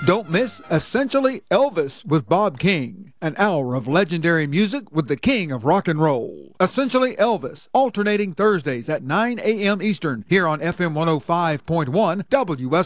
Don't miss Essentially Elvis with Bob King, an hour of legendary music with the king of rock and roll. Essentially Elvis, alternating Thursdays at 9 a.m. Eastern, here on FM 105.1 WS.